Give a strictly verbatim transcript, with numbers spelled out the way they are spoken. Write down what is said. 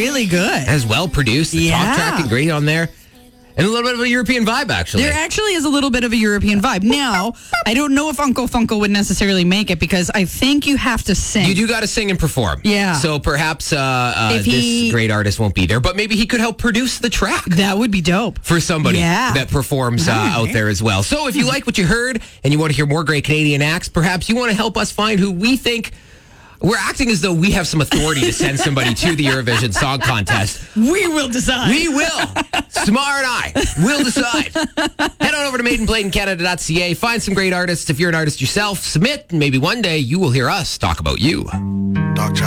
really good. As well produced. The Yeah. talk track and great on there. And a little bit of a European vibe, actually. There actually is a little bit of a European vibe. Now, I don't know if Uncle Funko would necessarily make it because I think you have to sing. You do got to sing and perform. Yeah. So perhaps uh, uh, If he- this great artist won't be there, but maybe he could help produce the track. That would be dope. For somebody Yeah. that performs uh, Right. out there as well. So if you like what you heard and you want to hear more great Canadian acts, perhaps you want to help us find who we think... We're acting as though we have some authority to send somebody to the Eurovision Song Contest. We will decide. We will. Samar and I will decide. Head on over to made in bladen canada dot c a. Find some great artists. If you're an artist yourself, submit. And maybe one day you will hear us talk about you. Dog